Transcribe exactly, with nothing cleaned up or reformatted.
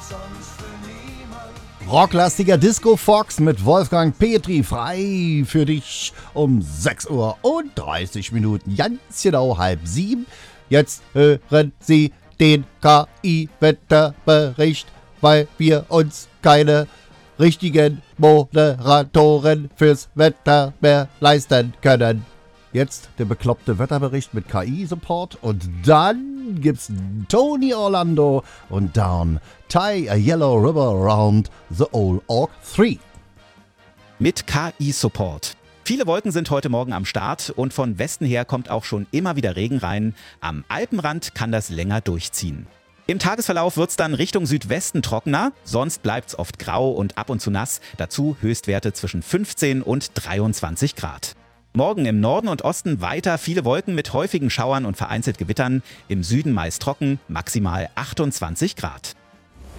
Rocklastiger Disco Fox mit Wolfgang Petri frei für dich um sechs Uhr und dreißig Minuten, ganz genau halb sieben. Jetzt hören Sie den K I-Wetterbericht, weil wir uns keine richtigen Moderatoren fürs Wetter mehr leisten können. Jetzt der bekloppte Wetterbericht mit K I-Support und dann gibt's Tony Orlando und Down Tie a Yellow River Around the Old Oak drei. Mit K I-Support. Viele Wolken sind heute Morgen am Start und von Westen her kommt auch schon immer wieder Regen rein. Am Alpenrand kann das länger durchziehen. Im Tagesverlauf wird's dann Richtung Südwesten trockener, sonst bleibt's oft grau und ab und zu nass. Dazu Höchstwerte zwischen fünfzehn und dreiundzwanzig Grad. Morgen im Norden und Osten weiter viele Wolken mit häufigen Schauern und vereinzelt Gewittern. Im Süden meist trocken, maximal achtundzwanzig Grad.